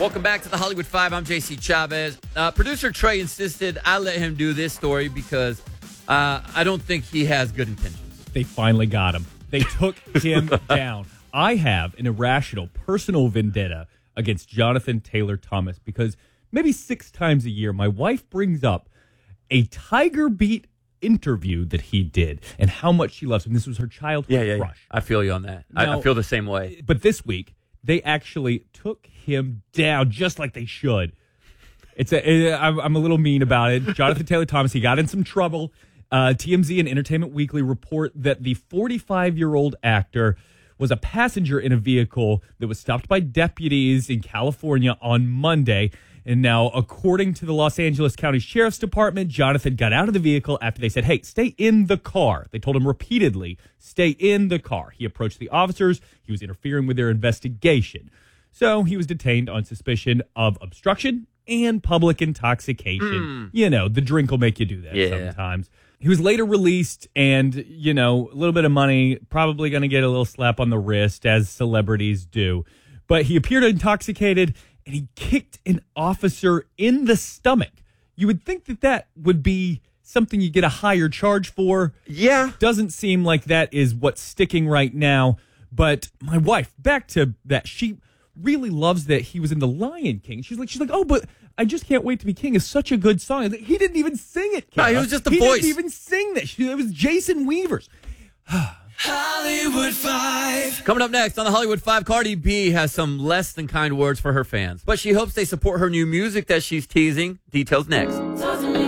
Welcome back to the Hollywood Five. I'm JC Chavez. Producer Trey insisted I let him do this story because I don't think he has good intentions. They finally got him. They took him down. I have an irrational personal vendetta against Jonathan Taylor Thomas because maybe 6 times a year my wife brings up a Tiger Beat interview that he did and how much she loves him. This was her childhood crush. I feel you on that. Now, I feel the same way. But this week, they actually took him down just like they should. I'm a little mean about it. Jonathan Taylor Thomas, he got in some trouble. TMZ and Entertainment Weekly report that the 45-year-old actor was a passenger in a vehicle that was stopped by deputies in California on Monday. And now, according to the Los Angeles County Sheriff's Department, Jonathan got out of the vehicle after they said, hey, stay in the car. They told him repeatedly, stay in the car. He approached the officers. He was interfering with their investigation. So he was detained on suspicion of obstruction and public intoxication. You know, the drink will make you do that sometimes. He was later released and, you know, a little bit of money, probably going to get a little slap on the wrist, as celebrities do. But he appeared intoxicated, and he kicked an officer in the stomach. You would think that that would be something you get a higher charge for. Yeah. Doesn't seem like that is what's sticking right now. But my wife, back to that, she really loves that he was in The Lion King. She's like, oh, but I Just Can't Wait to Be King is such a good song. He didn't even sing it, Kara. No, he was just the voice. voice. He didn't even sing that. It was Jason Weaver's. Hollywood Five. Coming up next on the Hollywood Five, Cardi B has some less than kind words for her fans, but she hopes they support her new music that she's teasing. Details next.